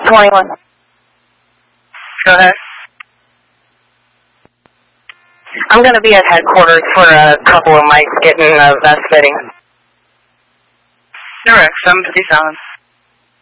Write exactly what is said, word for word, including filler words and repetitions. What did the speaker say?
twenty-one. Go ahead. I'm going to be at headquarters for a couple of mics getting uh, vest fitting. Correct, seven fifty-seven.